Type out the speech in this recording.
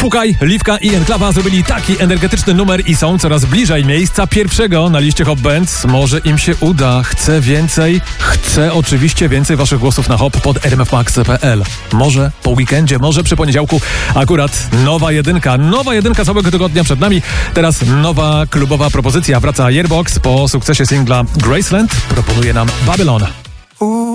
Fukaj, Liwka i Enklawa zrobili taki energetyczny numer i są coraz bliżej miejsca pierwszego na liście Hot Bands. Może im się uda. Chcę więcej. Chcę oczywiście więcej waszych głosów na hop pod rmfmax.pl. Może po weekendzie, może przy poniedziałku. Akurat nowa jedynka całego tygodnia przed nami. Teraz nowa klubowa propozycja. Wraca Yearbox po sukcesie singla Graceland. Proponuje nam Babylon.